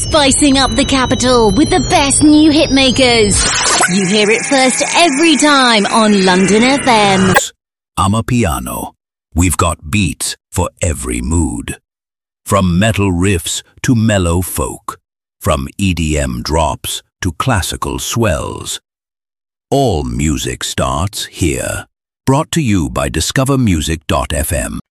spicing up the capital with the best new hitmakers. You hear it first every time on London FM. Amapiano. We've got beats for every mood. From metal riffs to mellow folk. From EDM drops to classical swells. All music starts here. Brought to you by discovermusic.fm.